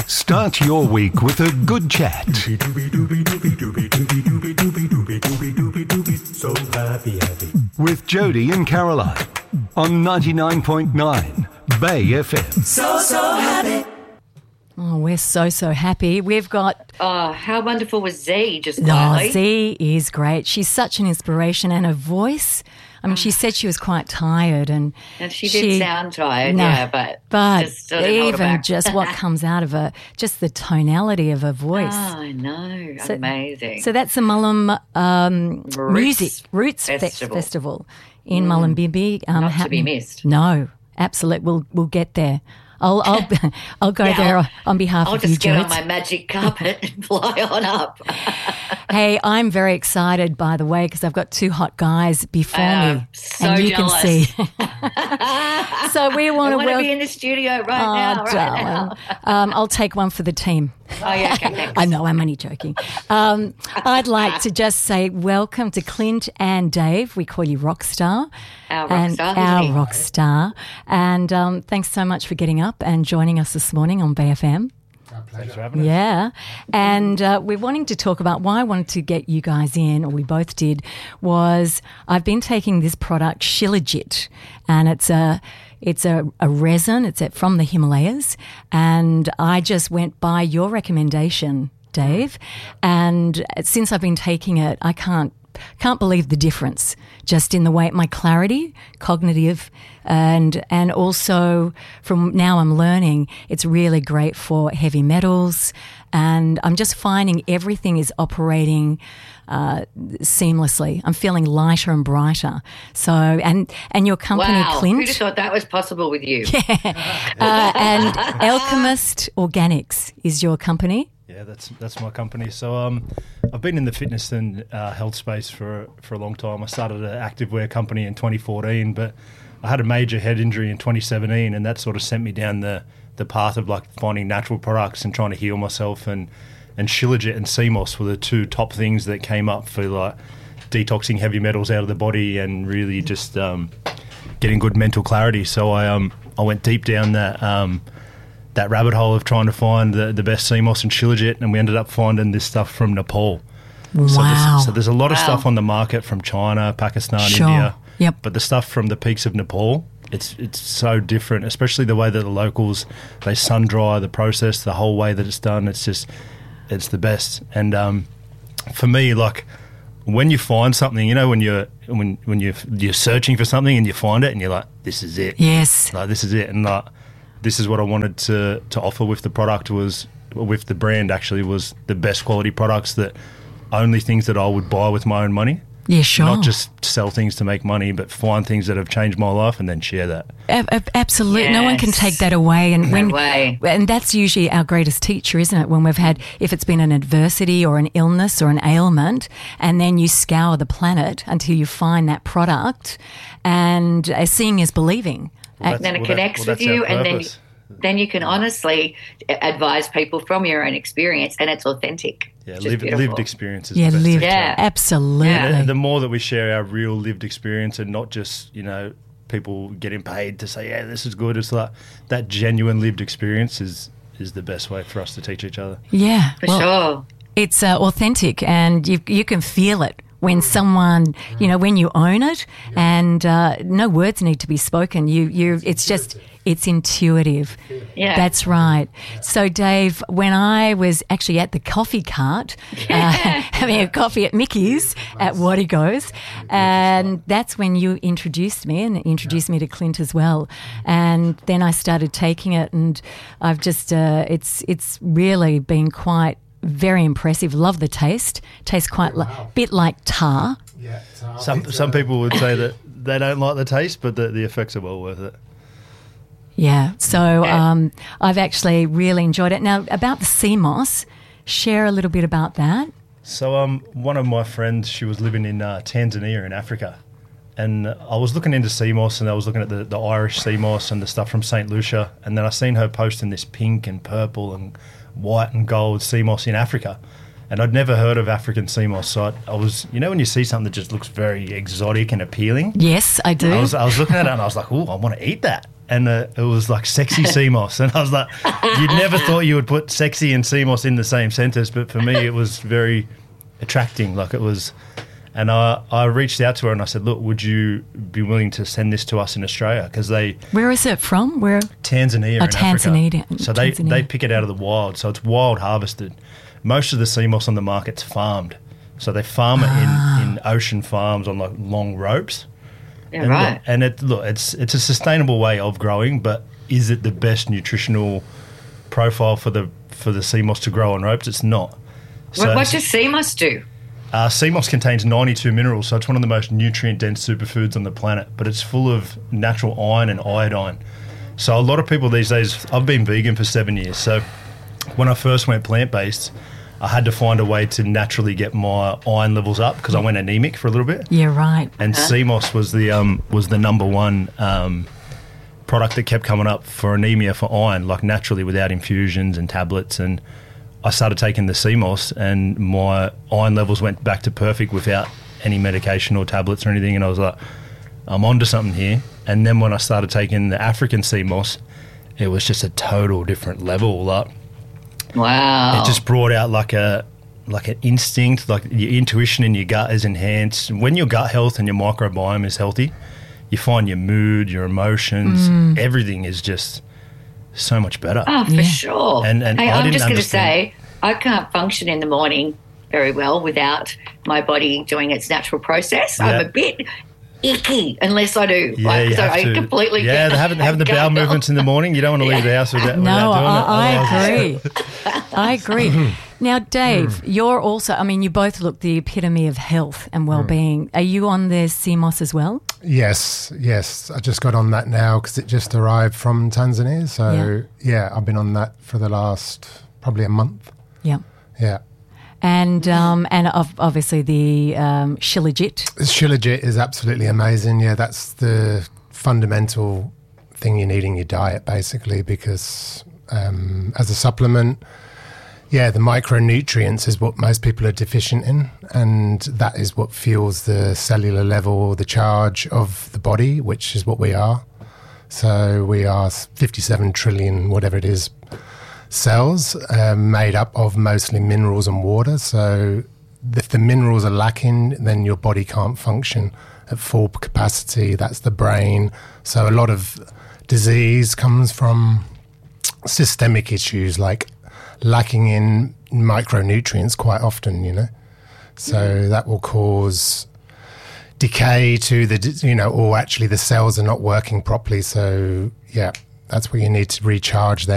Start your week with a good chat. So happy. With Jody and Caroline on 99.9 Bay FM. So happy. Oh, we're so happy. We've got... Oh, how wonderful was Z just quietly? Oh, Z is great. She's such an inspiration, and her voice... I mean, she said she was quite tired. And she did sound tired, no, yeah, but just sort of hold her even back. just what comes out of her, just the tonality of her voice. Oh, I know. Amazing. So that's the Mullum Roots Festival. Festival in Mullumbimby. Not to be missed. No, absolutely. We'll get there. I'll go there on behalf I'll of you, just get on Jodes. my magic carpet and fly on up. Hey, I'm very excited, by the way, because I've got two hot guys before me, so and you jealous. can see. So we want I want to be in the studio right now. I'll take one for the team. Oh, yeah, okay, thanks. I know, I'm only joking. I'd like to just say welcome to Clint and Dave. We call you Rockstar. Our rockstar, Our isn't he? Rockstar. And thanks so much for getting up and joining us this morning on BFM. Thanks for having us. Yeah. And we're wanting to talk about why I wanted to get you guys in, or we both did, was I've been taking this product, Shilajit, and it's a resin. It's from the Himalayas. And I just went by your recommendation, Dave. And since I've been taking it, I can't believe the difference just in the way, my clarity, cognitive, and also from now I'm learning it's really great for heavy metals, and I'm just finding everything is operating seamlessly. I'm feeling lighter and brighter. So, and your company, Wow, Clint. who'd have thought that was possible with you? And Alchemist Organics is your company. Yeah, that's my company. So I've been in the fitness and health space for a long time. I started an activewear company in 2014, but I had a major head injury in 2017, and that sort of sent me down the path of like finding natural products and trying to heal myself. And Shilajit and CMOS were the two top things that came up for like detoxing heavy metals out of the body and really just getting good mental clarity. So I went deep down that rabbit hole of trying to find the best CMOS and Shilajit, and we ended up finding this stuff from Nepal. Wow. So there's a lot of stuff on the market from China, Pakistan, Sure. India. Yep. But the stuff from the peaks of Nepal, it's so different, especially the way that the locals, they sun dry the process, the whole way that it's done. It's the best. And for me, like when you find something, you know, when you're searching for something and you find it and you're like, this is it. Yes. Like this is it. And like this is what I wanted to offer with the product, was with the brand actually, was the best quality products, that only things that I would buy with my own money. Yeah, sure. Not just sell things to make money, but find things that have changed my life and then share that. Absolutely. No one can Yes. take that away. And No way. And that's usually our greatest teacher, isn't it? When we've had, if it's been an adversity or an illness or an ailment, and then you scour the planet until you find that product, and seeing is believing. And then it connects with that's you, our and purpose. then you can honestly advise people from your own experience, and it's authentic. Yeah, Which is beautiful. lived experience is Yeah, the best lived. teacher. Yeah. Absolutely. And the more that we share our real lived experience, and not just, you know, people getting paid to say, yeah, this is good. It's like that genuine lived experience is the best way for us to teach each other. Yeah. For sure. It's authentic, and you can feel it when someone, you know, when you own it, and no words need to be spoken. It's intuitive. Yeah. That's right. So, Dave, when I was actually at the coffee cart, having a coffee at Mickey's at Wadigo's, and that's when you introduced me to Clint as well. And then I started taking it, and I've just, it's really been quite very impressive. Love the taste. Tastes quite bit like tar. Yeah, Some people would say that they don't like the taste, but the effects are well worth it. Yeah. So I've actually really enjoyed it. Now, about the CMOS, share a little bit about that. So one of my friends, she was living in Tanzania in Africa, and I was looking into CMOS, and I was looking at the Irish CMOS and the stuff from St. Lucia, and then I seen her posting this pink and purple and white and gold CMOS in Africa, and I'd never heard of African CMOS. So I was, you know, when you see something that just looks very exotic and appealing. Yes, I do. I was looking at it and I was like, oh, I want to eat that. and it was like sexy sea moss. And I was like, you'd never thought you would put sexy and sea moss in the same sentence, but for me it was very attracting. Like it was, and I reached out to her and I said, look, would you be willing to send this to us in Australia? Because Where is it from? Where? Tanzania in Tanzania. Africa. So they pick it out of the wild. So it's wild harvested. Most of the sea moss on the market's farmed. So they farm it in ocean farms on like long ropes. Yeah, and right. It's a sustainable way of growing, but is it the best nutritional profile for the sea moss to grow on ropes? It's not. So What does sea moss do? Sea moss contains 92 minerals, so it's one of the most nutrient-dense superfoods on the planet, but it's full of natural iron and iodine. So a lot of people these days, I've been vegan for 7 years, so when I first went plant-based, I had to find a way to naturally get my iron levels up because I went anemic for a little bit. Yeah, right. And sea moss was the number one product that kept coming up for anemia for iron, like naturally without infusions and tablets. And I started taking the sea moss, and my iron levels went back to perfect without any medication or tablets or anything. And I was like, I'm onto something here. And then when I started taking the African sea moss, it was just a total different level. Like, Wow. it just brought out like an instinct, like your intuition in your gut is enhanced. When your gut health and your microbiome is healthy, you find your mood, your emotions, everything is just so much better. Oh, for sure. And hey, I I'm didn't just going to understand- say, I can't function in the morning very well without my body doing its natural process. Yeah. I'm a bit icky unless I do. Yeah, you so have I to. completely Yeah, having the bowel movements in the morning, you don't want to leave the house without, No, without doing it. I agree. Now, Dave, you're also, I mean, you both look the epitome of health and well-being. Are you on the sea moss as well? Yes. I just got on that now because it just arrived from Tanzania. So, yeah, I've been on that for the last probably a month. Yeah. Yeah. And obviously the Shilajit. Shilajit is absolutely amazing. Yeah, that's the fundamental thing you need in your diet, basically, because as a supplement, yeah, the micronutrients is what most people are deficient in, and that is what fuels the cellular level, the charge of the body, which is what we are. So we are 57 trillion, whatever it is, cells made up of mostly minerals and water. So if the minerals are lacking, then your body can't function at full capacity. That's the brain. So a lot of disease comes from systemic issues like lacking in micronutrients quite often, you know. So that will cause decay to the, you know, or actually the cells are not working properly. So, yeah, that's where you need to recharge them.